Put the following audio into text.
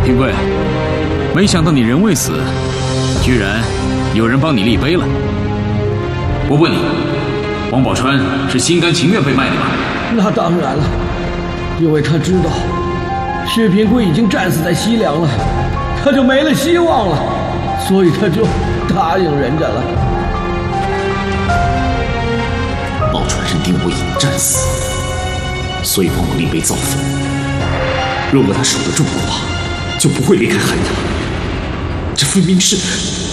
平贵，没想到你人未死，居然有人帮你立碑了。我问你，王宝钏是心甘情愿被卖的吗？ 那当然了，因为他知道薛平贵已经战死在西凉了，他就没了希望了，所以他就答应人家了。 宝钏认定我已战死，所以帮我立碑造坟。若果他守得住的话，就不会离开汉阳。这分明是